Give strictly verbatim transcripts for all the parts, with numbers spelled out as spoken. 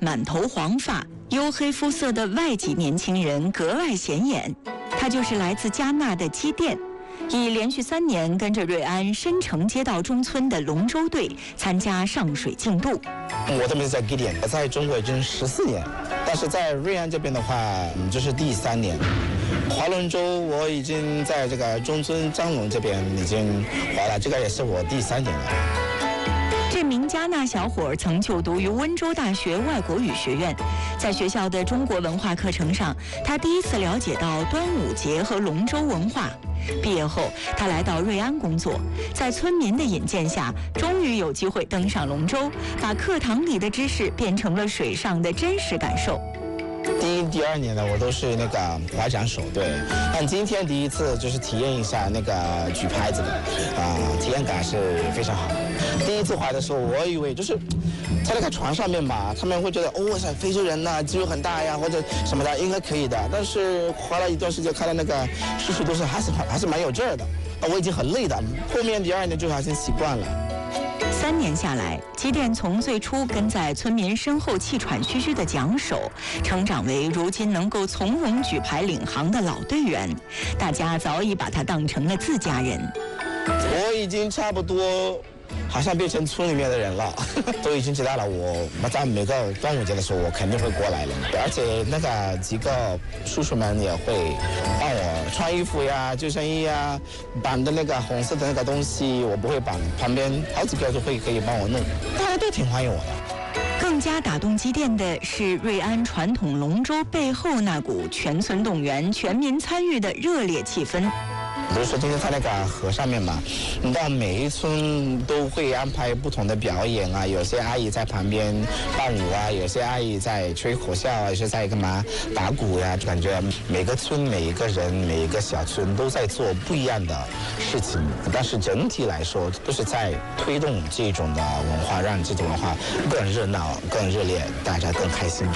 满头黄发、黝黑肤色的外籍年轻人格外显眼，他就是来自加纳的基甸。已连续三年跟着瑞安深城街道中村的龙舟队参加上水竞渡。 我的名字叫 Gideon， 在中国已经十四年，但是在瑞安这边的话，这是第三年。划龙舟我已经在这个中村张龙这边已经划了，这个也是我第三年了。 这名加纳小伙曾就读于温州大学外国语学院，在学校的中国文化课程上，他第一次了解到端午节和龙舟文化。毕业后，他来到瑞安工作，在村民的引荐下，终于有机会登上龙舟，把课堂里的知识变成了水上的真实感受。 第一、第二年呢，我都是那个划桨手，对。但今天第一次就是体验一下那个举牌子的，啊、呃，体验感是非常好。第一次划的时候，我以为就是在那个船上面吧，他们会觉得哦，塞，非洲人呐、啊，肌肉很大呀，或者什么的，应该可以的。但是划了一段时间，看到那个叔叔都是还是还是蛮有劲儿的。我已经很累的，后面第二年就还是习惯了。 三年下来，基甸从最初跟在村民身后气喘吁吁的桨手，成长为如今能够从容举牌领航的老队员。大家早已把他当成了自家人。 我已经差不多好像变成村里面的人了，都已经知道了。我在每个端午节的时候，我肯定会过来的。而且那个几个叔叔们也会帮我穿衣服呀、救生衣呀，绑的那个红色的那个东西我不会绑，旁边好几个就会可以帮我弄，大家都挺欢迎我的。 更加打动基甸的是瑞安传统龙舟背后那股全村动员、全民参与的热烈气氛。 比如说今天在那个河上面嘛，你到每一村都会安排不同的表演啊，有些阿姨在旁边伴舞啊，有些阿姨在吹口哨啊，有些在干嘛打鼓呀、啊，就感觉每个村每一个人每一个小村都在做不一样的事情，但是整体来说都是在推动这种的文化，让这种文化更热闹、更热烈，大家更开心。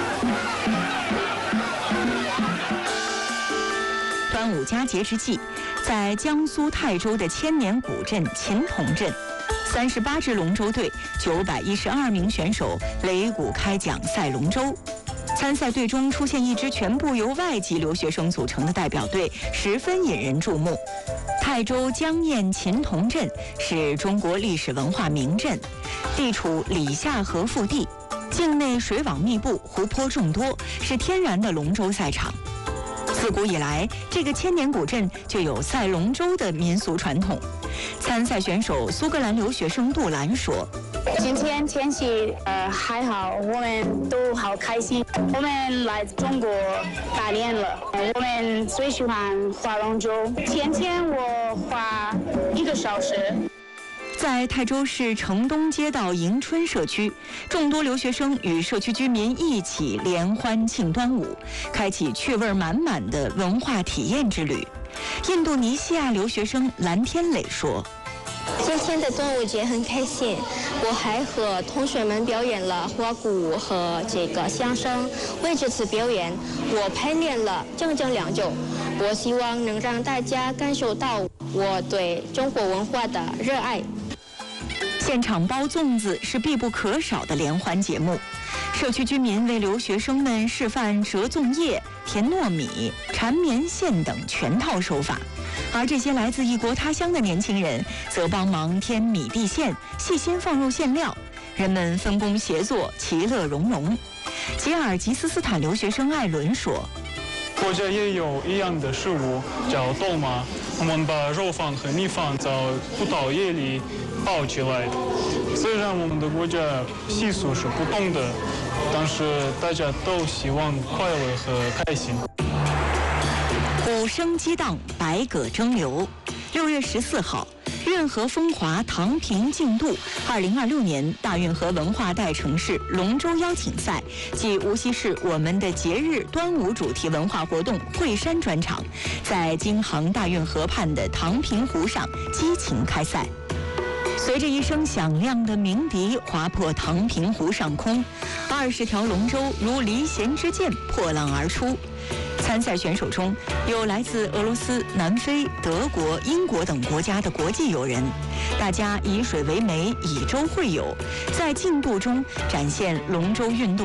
端午佳节之际，在江苏泰州的千年古镇秦同镇，三十八支龙舟队、九百一十二名选手擂鼓开桨赛龙舟。参赛队中出现一支全部由外籍留学生组成的代表队，十分引人注目。泰州江堰秦同镇是中国历史文化名镇，地处里夏河腹地，境内水网密布，湖泊众多，是天然的龙舟赛场。自古以来，这个千年古镇就有赛龙舟的民俗传统。参赛选手苏格兰留学生杜兰说：“ 今天天气呃还好，我们都好开心。我们来中国八年了，我们最喜欢划龙舟。天天我划一个小时。” 在泰州市城东街道迎春社区，众多留学生与社区居民一起联欢庆端午，开启趣味满满的文化体验之旅。印度尼西亚留学生蓝天磊说：“ 今天的端午节很开心，我还和同学们表演了花鼓和这个相声。为这次表演，我排练了整整两周。我希望能让大家感受到我对中国文化的热爱。” 现场包粽子是必不可少的联欢节目，社区居民为留学生们示范折粽叶、甜糯米、缠棉线等全套手法，而这些来自异国他乡的年轻人则帮忙添米地线，细心放入馅料，人们分工协作，其乐融融。吉尔吉斯斯坦留学生艾伦说：“ 国家也有一样的食物叫豆麻，我们把肉放和米放在葡萄叶里包起来的。虽然我们的国家习俗是不同的，但是大家都希望快乐和开心。” 鼓声激荡，百舸争流。六月十四号，运河风华唐平竞渡二零二六年大运河文化代城市龙舟邀请赛暨无锡市我们的节日端午主题文化活动惠山专场，在京杭大运河畔的唐平湖上激情开赛。随着一声响亮的鸣笛划破唐平湖上空，二十条龙舟如离弦之箭破浪而出。参赛选手中有来自俄罗斯、南非、德国、英国等国家的国际友人，大家以水为媒，以舟会友，在竞渡中展现龙舟运动